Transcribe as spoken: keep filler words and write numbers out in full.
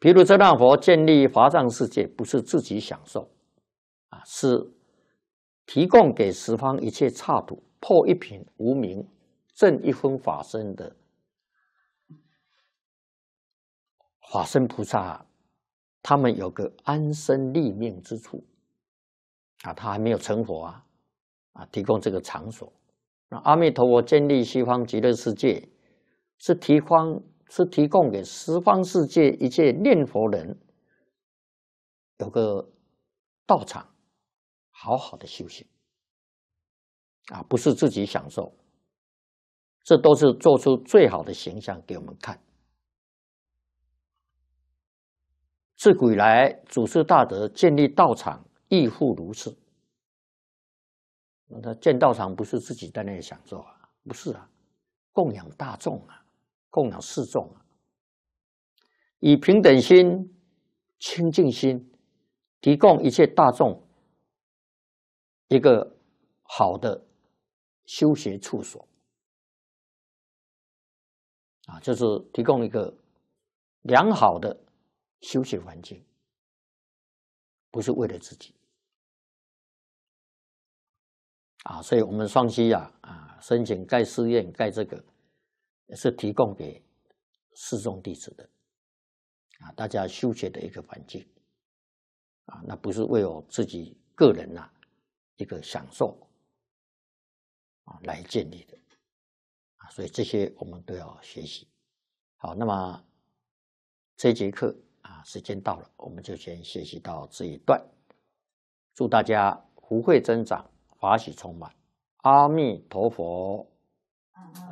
毗卢遮那佛建立华藏世界，不是自己享受，啊，是提供给十方一切刹土破一品无明、证一分法身的法身菩萨，他们有个安身立命之处，啊，他还没有成佛啊，啊，提供这个场所。那阿弥陀佛建立西方极乐世界，是提供是提供给十方世界一切念佛人有个道场，好好的修行，啊，不是自己享受，这都是做出最好的形象给我们看。自古以来，祖师大德建立道场，亦复如是。那建道场不是自己在那里享受啊，不是啊，供养大众啊，供养四众啊，以平等心、清净心，提供一切大众一个好的修学处所啊，就是提供一个良好的修学环境，不是为了自己。啊，所以我们双溪啊啊申请盖寺院，盖这个也是提供给四众弟子的啊，大家修学的一个环境啊，那不是为我自己个人呐、啊、一个享受啊来建立的啊，所以这些我们都要学习。好，那么这节课啊时间到了，我们就先学习到这一段。祝大家福慧增长，法喜充满，阿弥陀佛。